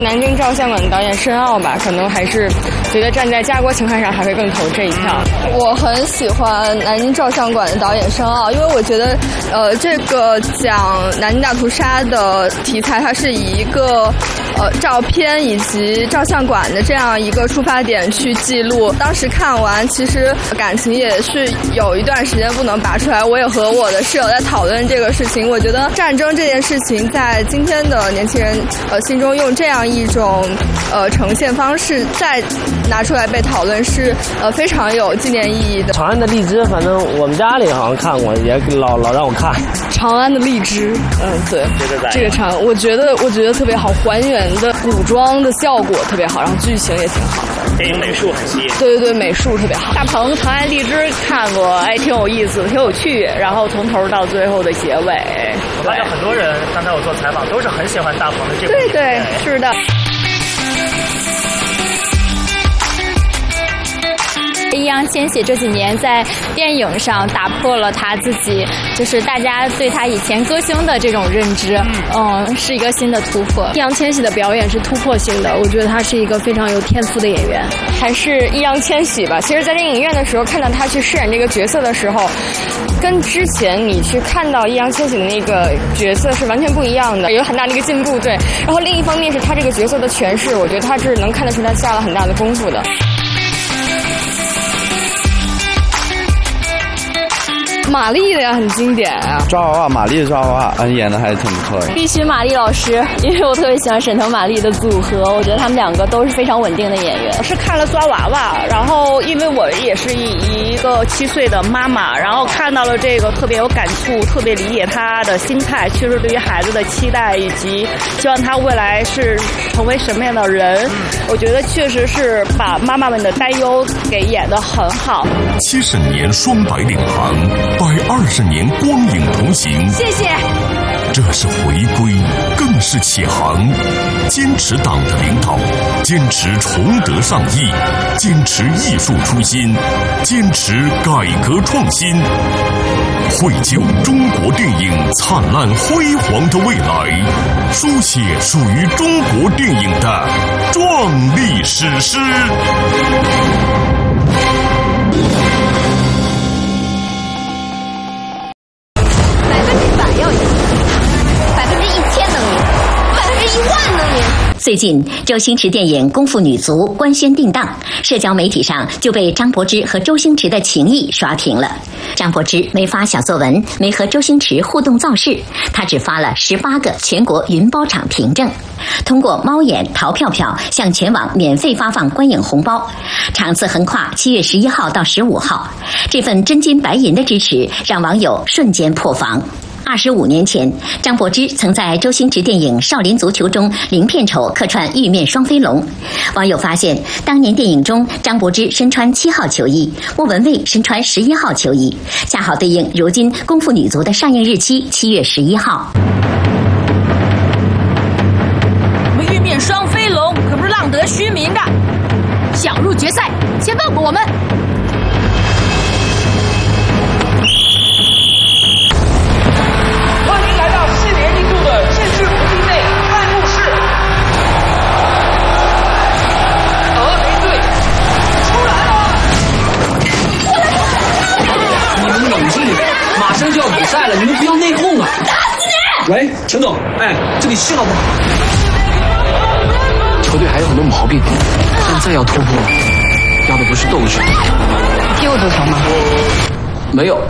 南京照相馆的导演申奥吧，可能还是觉得站在家国情怀上还会更投这一票。 我很喜欢南京照相馆的导演申奥，因为我觉得，这个讲南京大屠杀的题材，它是以一个照片以及照相馆的这样一个出发点去记录。当时看完，其实感情也是有一段时间不能拔出来。我也和我的室友在讨论这个事情。我觉得战争这件事情，在今天的年轻人心中用这样一种呈现方式再拿出来被讨论，是非常有纪念意义的。 长安的荔枝，反正我们家里好像看过，也老让我看。 长安的荔枝，对，这个我觉得特别好，还原的古装的效果特别好，然后剧情也挺好的， 电影美术很吸引。 对，美术特别好。 大鹏长安荔枝看过，哎，挺有意思，挺有趣，然后从头到最后的结尾。 好像很多人刚才我做采访都是很喜欢大鹏的这部。 对，是的。 易烊千玺这几年在电影上打破了他自己，就是大家对他以前歌星的这种认知，是一个新的突破。 易烊千玺的表演是突破性的，我觉得他是一个非常有天赋的演员。还是易烊千玺吧。其实，在电影院的时候看到他去饰演这个角色的时候，跟之前你去看到易烊千玺的那个角色是完全不一样的，有很大的一个进步。对，然后另一方面是他这个角色的诠释，我觉得他是能看得出他下了很大的功夫的。马丽的呀，很经典啊！ 抓娃娃，马丽的抓娃娃，演的还挺不错的。 必须马丽老师，因为我特别喜欢沈腾、马丽的组合，我觉得他们两个都是非常稳定的演员。 我是看了抓娃娃，然后因为我也是一个7岁的妈妈，然后看到了这个特别有感触，特别理解她的心态，确实对于孩子的期待以及希望他未来是成为什么样的人，我觉得确实是把妈妈们的担忧给演得很好。 70年双白领行，120年光影同行。 谢谢。 这是回归，更是启航。坚持党的领导，坚持崇德尚义，坚持艺术初心，坚持改革创新，绘就中国电影灿烂辉煌的未来，书写属于中国电影的壮丽史诗。 最近，周星驰电影《功夫女足》官宣定档，社交媒体上就被张柏芝和周星驰的情谊刷屏了。张柏芝没发小作文，没和周星驰互动造势，他只发了18个全国云包场凭证，通过猫眼、淘票票向全网免费发放观影红包，场次横跨7月11号到15号。这份真金白银的支持让网友瞬间破防。25年前，张柏芝曾在周星驰电影《少林足球》中零片酬客串玉面双飞龙。网友发现，当年电影中张柏芝身穿7号球衣，莫文蔚身穿11号球衣，恰好对应如今《功夫女足》的上映日期7月11号。 我们玉面双飞龙可不是浪得虚名的，想入决赛，先问过我们。 马上就要比赛了，你们不要内讧啊！打死你！喂，陈总，哎，这里信号不好，球队还有很多毛病，现在要突破，要的不是斗志。 你踢过足球吗？ 没有。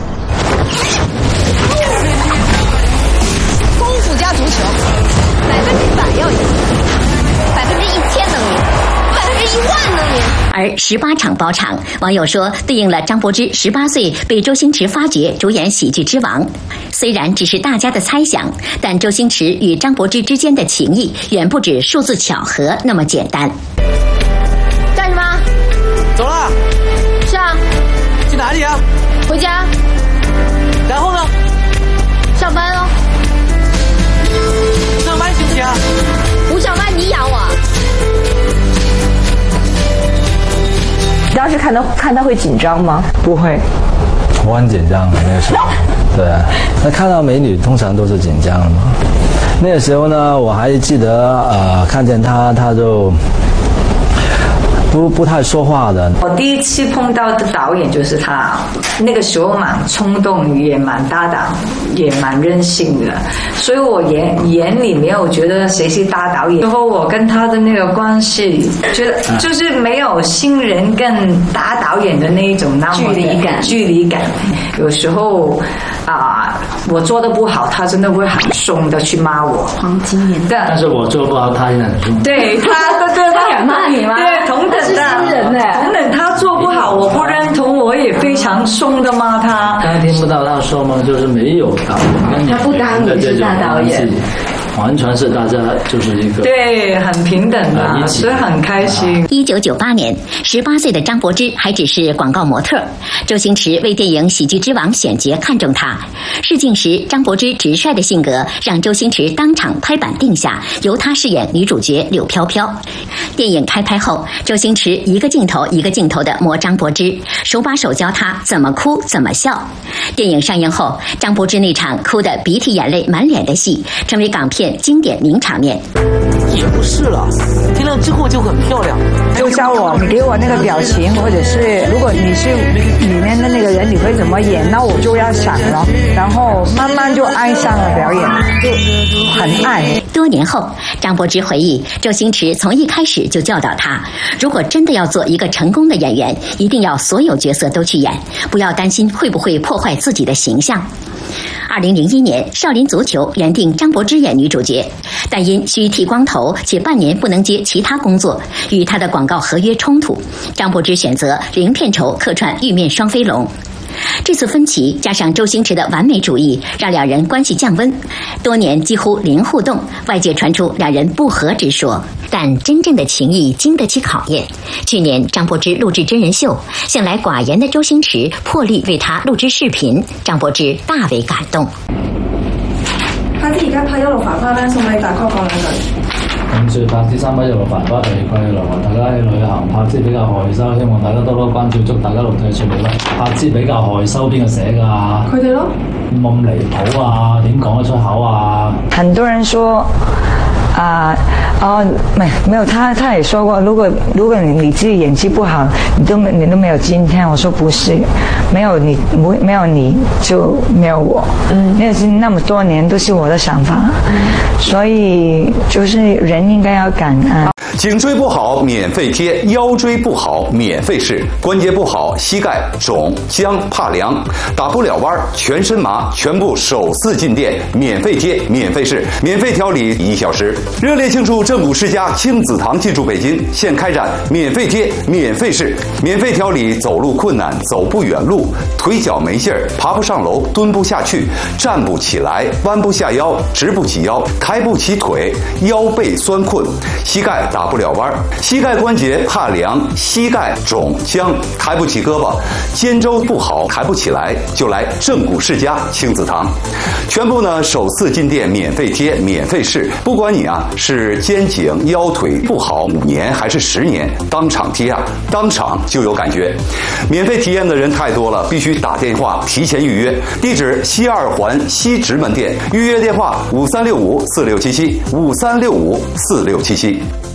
功夫加足球，100%要赢，1000%能赢，10000%能赢。 而18场包场，网友说对应了张柏芝18岁被周星驰发掘主演《喜剧之王》。虽然只是大家的猜想，但周星驰与张柏芝之间的情谊远不止数字巧合那么简单。 干什么？ 走了。 是啊。 去哪里啊？ 回家。 然后呢？ 上班哦。 上班行不行啊？ 不上班你养我。 当时看他会紧张吗？ 不会，我很紧张那个时候。对啊，那看到美女通常都是紧张的嘛。 那个时候呢，我还记得看见他就不太说话的。 我第一次碰到的导演就是他，那个时候蛮冲动，也蛮大胆，也蛮任性的，所以我眼里没有觉得谁是大导演。之后我跟他的那个关系，觉得就是没有新人跟大导演的那一种那么距离感。有时候我做的不好，他真的会很凶的去骂我。 黄金年代， 但是我做不好，他也很凶。 对他敢骂你吗？ 对，同等他做不好，我不认同，我也非常凶的骂他。 刚才听不到他说吗？就是没有导演， 他不当你是大导演。 完全是大家就是一个对很平等的，所以很开心。 1998年，18岁的张柏芝还只是广告模特，周星驰为电影《喜剧之王》选角看中她。试镜时，张柏芝直率的性格让周星驰当场拍板定下，由她饰演女主角柳飘飘。电影开拍后，周星驰一个镜头一个镜头的磨张柏芝，手把手教她怎么哭怎么笑。电影上映后，张柏芝那场哭得鼻涕眼泪满脸的戏，成为港片经典名场面。 也不是了，听了之后就很漂亮。 就教我，你给我那个表情，或者是如果你是里面的那个人，你会怎么演？那我就要想了，然后慢慢就爱上了表演，就很爱。 多年后，张柏芝回忆，周星驰从一开始就教导他，如果真的要做一个成功的演员，一定要所有角色都去演，不要担心会不会破坏自己的形象。2001年，《少林足球》原定张柏芝演女主角，但因需剃光头且半年不能接其他工作，与她的广告合约冲突，张柏芝选择零片酬客串玉面双飞龙。这次分歧加上周星驰的完美主义，让两人关系降温，多年几乎零互动，外界传出两人不和之说。但真正的情谊经得起考验。去年张柏芝录制真人秀，向来寡言的周星驰破例为他录制視頻，張柏芝大為感動。 拍子而家拍《一路繁花》咧，送俾大哥講兩句。 咁最拍啲3位一路繁花第2季啦，大家去旅行拍支比較害羞，希望大家多多關注，祝大家錄睇出嚟啦。拍支比較害羞，邊個寫㗎？ 佢哋咯。 咁離譜啊？點講得出口啊？ 很多人說。沒有，他也說過，如果你自己演技不好，你都沒有今天。我說不是，沒有你就沒有我。沒有那麼多年都是我的想法，所以就是人應該要感恩。 頸椎不好免費貼，腰椎不好免費試，關節不好膝蓋腫僵怕涼，打不了彎全身麻，全部首次進店免費貼免費試，免費調理1小時。熱烈慶祝正骨世家親子堂進駐北京，現開展免費貼免費試，免費調理走路困難走不遠路，腿腳沒勁兒爬不上樓蹲不下去站不起來彎不下腰直不起腰抬不起腿腰背酸困膝蓋打不了彎，膝蓋關節怕涼，膝蓋腫僵，抬不起胳膊，肩周不好，抬不起來，就來正骨世家親子堂。全部呢首次進店免費貼免費試，不管你是肩頸腰腿不好5年還是10年，當場貼當場就有感覺。免費體驗的人太多了，必須打電話提前預約。地址西2環西直門店，預約電話5365467753654677。